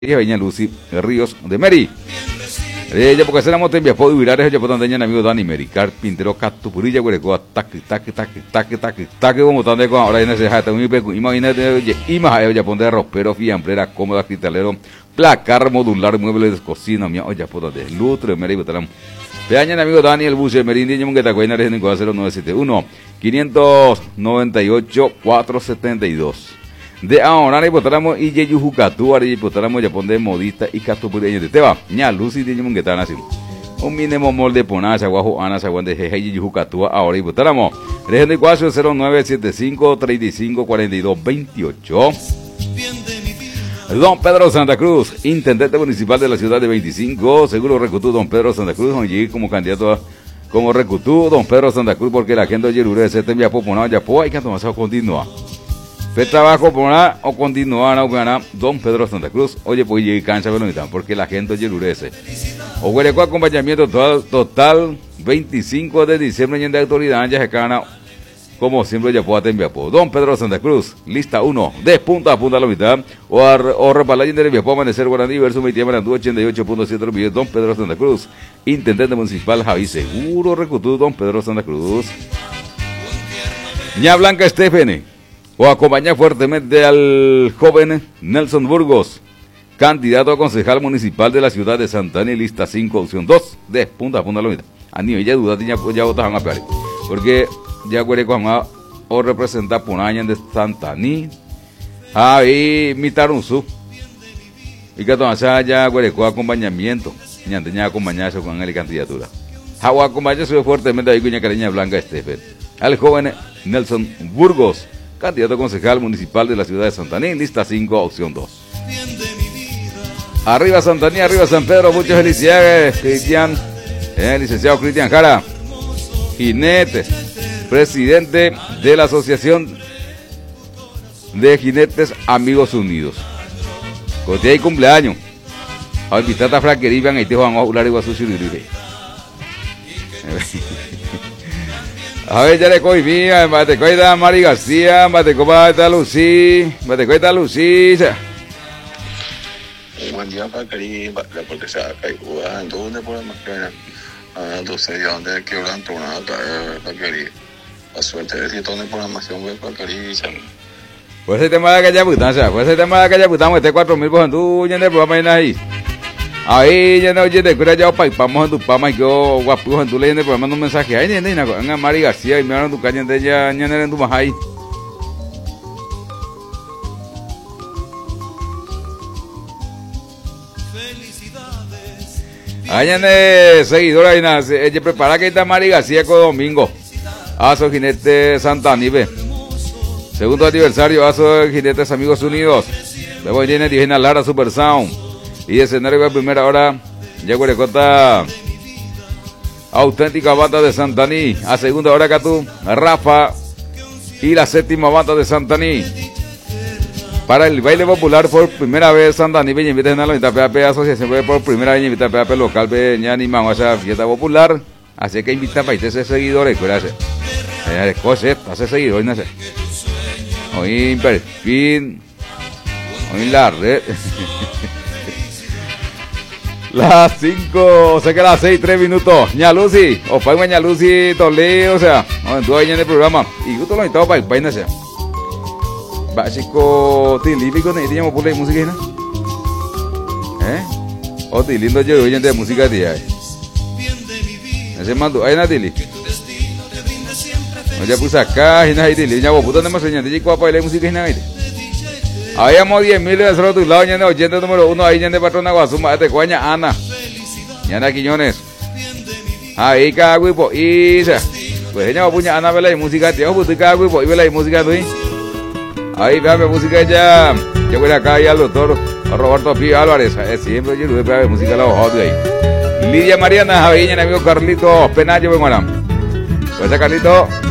Veña Lucy Ríos de Meri. Ya porque se la moto envía puedo virar ya puedo andar amigo Dani Meri Carpintero Catupurilla güereco ataque como tan de con ahora en ese jata muy peco imagínate imagen ya pondré ropero fiambrera cómoda cristalero placar modular muebles de cocina mi olla puedo de lutre Meri botaram Peaña amigo Daniel Buche Merindi y Mungueta Cuena de 0971 598 472 de ahora votamos y Yeyujucatú, ahora votamos ya pondré modista y catupureño de Teba, ña Lucy de Munguetana así. Un mínimo molde ponacha, guajo, ana, saguán de Jeje y Yeyujucatú, ahora votamos. Región de Cuacho 0975 35 42 28. Don Pedro Santa Cruz, intendente municipal de la ciudad de 25, seguro recutú Don Pedro Santa Cruz, donde llegué como candidato como recutú Don Pedro Santa Cruz, porque la gente de Yerure se te envía poponado, ya po, hay que tomar continua. Fe trabajo por una o continuar a Don Pedro Santa Cruz. Oye, pues llegué cancha velonita, porque la gente yerurece. O huele con acompañamiento total 25 de diciembre en de autoridad ya se cana como siempre ya puedo atender por Don Pedro Santa Cruz, lista 1, de punta a punta a la mitad, o repalar y de puedo amanecer Guaraní versus 88.7 Don Pedro Santa Cruz, intendente municipal Javi Seguro recutú Don Pedro Santa Cruz. Ña Blanca Estefene. O acompañar fuertemente al joven Nelson Burgos, candidato a concejal municipal de la ciudad de Santana, lista 5, opción 2, de punta a punta a la mitad. A nivel ya duda, ya votaban a pear. Porque ya cuando o representa Punaña de Santani, ahí mitaron su. Y que entonces ya cuando acompañamiento, ya tenía acompañarse con él y candidatura. O acompañarse fuertemente ahí con Ña Blanca Estefan, al joven Nelson Burgos, candidato concejal municipal de la ciudad de Santaní, lista 5, opción 2. Arriba Santaní, arriba San Pedro, muchas felicidades, Cristian, licenciado Cristian Jara, jinete, presidente de la Asociación de Jinetes Amigos Unidos. Cotea y cumpleaños. A invitar a Franquerí, van a ir a hablar igual su chiriribe. A ver, ya le coy mía, mate coida Mari García, mate coida Lucy, mate coida Lucy. Buen día, Franquerí, porque se ha caído, ¿dónde podemos quedar? Entonces, ¿ya dónde quebran tornada, Franquerí? La suerte de si todo programación, Franquerí, pues ese tema de aquella putanza, este 4.000 por tú, ya en el programa ahí. Ahí ya no oye de cura ya paipamos en tu pama y yo guapo en tu leyenda pero mando un mensaje ahí ni na Mari García y me van tu caña de ya en tu majai. Ahí en seguidora y nada, ella prepara que está Mari García con Domingo. Aso Jinete Santa Nive. Segundo aniversario Aso Jinetes Amigos Unidos. Luego viene Divina Lara Super Sound. Y escenario de primera hora, ya Guarecota, auténtica banda de Santaní. A segunda hora, Catú, Rafa y la séptima banda de Santaní. Para el baile popular por primera vez, Santaní, me invitan a la PAP Asociación por primera vez, invita a PAP local, ya animan a esa fiesta popular. Así que invita a ese seguidores, gracias. Hace seguidores, no sé. Hoy en perfil, hoy en la red. Las 5, o sea que las 6, 3 minutos. Ña Lucy, o paima Ña Lucy Toledo, o sea, no, tú ahí en el programa. Y justo lo necesitaba para el país, o sea. Básico, tilípico, necesitamos por la música, ¿no? O tilindo yo, oyen de música de ahí. Ese mando, ahí Natili. No, ya puse acá, y nada, y tili. Ya vos, puta, no me enseñan, de chico, para la música, y nada, ahí amo 10.000 de solo tu lado, ñande oyente número 1, ahí ñande patrona Guasuma, de cuaña Ana, ñanda Quiñones, ahí cagüipo, isa, pues ella va a puñar Ana, vela y música, tío, pues tú cagüipo, y vela y música, tú, ahí veame música ya, yo voy acá y al doctor Roberto Pío Álvarez, siempre yo voy a ver música, la hoja de ahí, Lidia Mariana, Javiña, amigo Carlito Penayo, pues Carlito.